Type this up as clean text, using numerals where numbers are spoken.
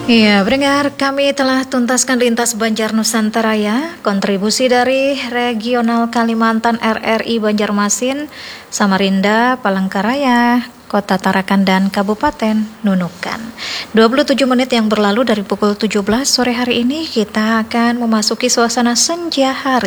Iya, pendengar, kami telah tuntaskan lintas Banjar Nusantara ya. Kontribusi dari Regional Kalimantan RRI Banjarmasin, Samarinda, Palangkaraya, Kota Tarakan dan Kabupaten Nunukan. 27 menit yang berlalu dari pukul 17 sore hari ini kita akan memasuki suasana senja hari.